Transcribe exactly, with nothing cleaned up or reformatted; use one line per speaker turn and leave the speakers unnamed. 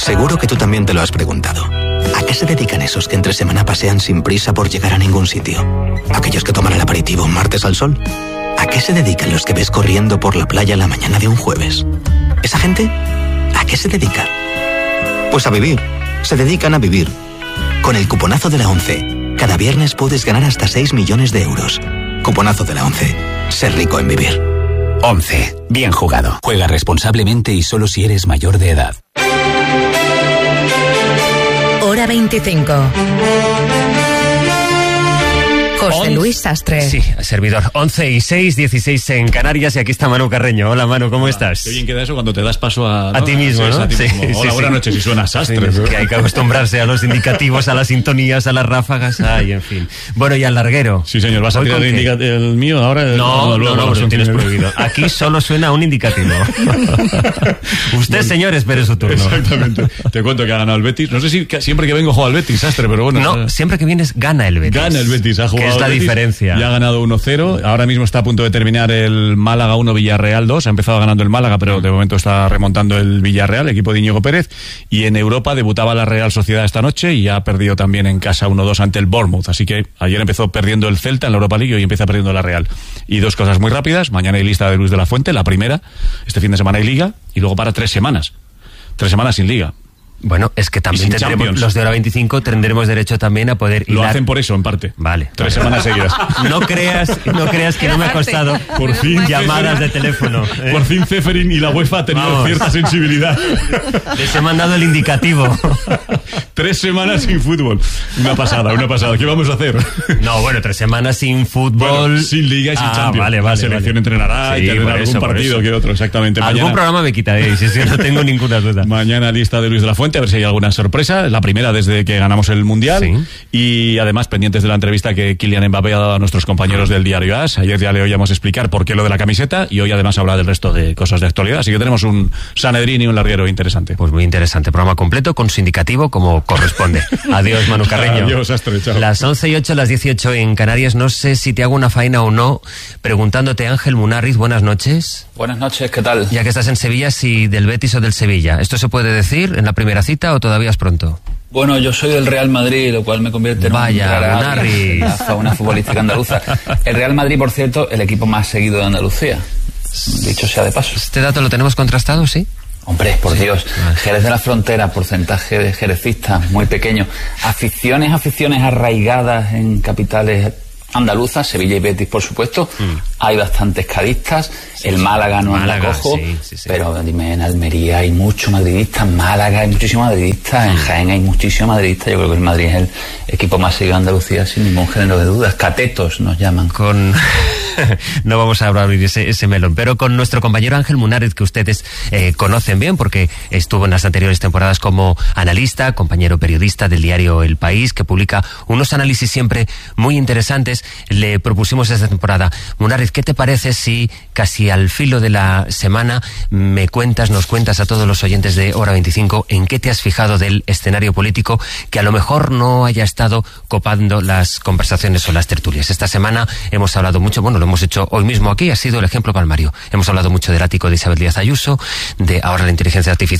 Seguro que tú también te lo has preguntado. ¿A qué se dedican esos que entre semana pasean sin prisa por llegar a ningún sitio? ¿Aquellos que toman el aperitivo un martes al sol? ¿A qué se dedican los que ves corriendo por la playa la mañana de un jueves? ¿Esa gente? ¿A qué se dedica? Pues a vivir. Se dedican a vivir. Con el cuponazo de la ONCE, cada viernes puedes ganar hasta seis millones de euros. Cuponazo de la ONCE. Ser rico en vivir.
ONCE. Bien jugado. Juega responsablemente y solo si eres mayor de edad.
Hora veinticinco. José Luis Sastre.
Sí, servidor. once y seis, dieciséis en Canarias, y aquí está Manu Carreño. Hola, Manu, ¿cómo Hola. estás?
Qué bien queda eso cuando te das paso a... ¿no?
A ti mismo,
sí,
¿no?
A ti
sí,
mismo.
sí,
Hola,
sí,
buenas
sí.
noches, y suena Sastre.
Sí, que hay que acostumbrarse a los indicativos, a las sintonías, a las ráfagas, ay, en fin. Bueno, y al larguero.
Sí, señor, ¿vas a tirar el, indica- el mío ahora?
No, no, no, no, no lo tienes prohibido. Aquí solo suena un indicativo. Usted, bueno, señor, espere su turno.
Exactamente. Te cuento que ha ganado el Betis. No sé si siempre que vengo juega al Betis, Sastre, pero bueno.
No, siempre que vienes gana el Betis.
Gana el Betis, ha jugado
que es la
el Betis,
diferencia.
Y ha ganado uno cero. Ahora mismo está a punto de terminar el Málaga uno, Villarreal dos. Ha empezado ganando el Málaga, pero de momento está remontando el Villarreal, equipo de Íñigo Pérez. Y en Europa debutaba la Real Sociedad esta noche y ha perdido también en casa uno dos ante el Bournemouth. Así que ayer empezó perdiendo el Celta en la Europa League y hoy empieza perdiendo la Real. Y dos cosas muy rápidas. Mañana hay lista de Luis de la Fuente, la primera. Este fin de semana hay Liga y luego para tres semanas. Tres semanas sin Liga.
Bueno, es que también tendremos,
Champions.
Los de Hora veinticinco tendremos derecho también a poder
Lo
hilar.
hacen por eso, en parte.
Vale.
Tres semanas seguidas.
No creas, no creas que no me ha costado
por fin
llamadas de teléfono. ¿eh?
Por fin Ceferin y la UEFA ha tenido
Vamos.
cierta sensibilidad.
Les he mandado el indicativo.
Tres semanas sin fútbol. Una pasada, una pasada. ¿Qué vamos a hacer?
No, bueno, tres semanas sin fútbol.
Bueno, sin Liga y sin
ah,
Champions.
Vale, vale,
la selección
vale.
entrenará
Sí,
y tendrá
por
algún
eso, por
partido
eso.
que otro, exactamente.
Algún
Mañana,
programa me quitaréis, eso no tengo ninguna duda.
Mañana lista de Luis de la Fuente, a ver si hay alguna sorpresa. La primera desde que ganamos el Mundial.
Sí.
Y además pendientes de la entrevista que Kylian Mbappé ha dado a nuestros compañeros del diario A S. Ayer ya le oíamos explicar por qué lo de la camiseta y hoy además habla del resto de cosas de actualidad. Así que tenemos un Sanedrín y un larguero interesante.
Pues muy interesante. Programa completo con su indicativo como corresponde. Adiós, Manu Carreño.
Adiós, Astre, chao.
Las once y ocho, las dieciocho en Canarias. No sé si te hago una faena o no, preguntándote, Ángel Munarriz, buenas noches.
Buenas noches, ¿qué tal?
Ya que estás en Sevilla, si del Betis o del Sevilla. ¿Esto se puede decir en la primera cita o todavía es pronto?
Bueno, yo soy del Real Madrid, lo cual me convierte en
Vaya,
un rara
Munarriz.
la fauna futbolística andaluza. El Real Madrid, por cierto, el equipo más seguido de Andalucía. Dicho sea de paso.
¿Este dato lo tenemos contrastado, sí?
Hombre, por Dios, Jerez de la Frontera, porcentaje de jerecistas muy pequeño. Aficiones, aficiones arraigadas en capitales andaluzas, Sevilla y Betis, por supuesto. Mm. Hay bastantes cadistas. El Málaga no
Málaga,
anda cojo,
sí, sí, sí.
pero dime, en Almería hay muchos madridistas, en Málaga hay muchísimos madridistas, en Jaén hay muchísimos madridistas. Yo creo que el Madrid es el equipo más seguido de Andalucía sin ningún género de dudas. Catetos nos llaman.
Con no vamos a abrir ese, ese melón, pero con nuestro compañero Ángel Munárriz, que ustedes eh, conocen bien porque estuvo en las anteriores temporadas como analista, compañero periodista del diario El País, que publica unos análisis siempre muy interesantes. Le propusimos esta temporada: Munárriz, ¿qué te parece si casi al filo de la semana me cuentas, nos cuentas a todos los oyentes de Hora veinticinco en qué te has fijado del escenario político que a lo mejor no haya estado copando las conversaciones o las tertulias? Esta semana hemos hablado mucho, bueno, lo hemos hecho hoy mismo aquí, ha sido el ejemplo palmario. Hemos hablado mucho del ático de Isabel Díaz Ayuso, de ahora la inteligencia artificial.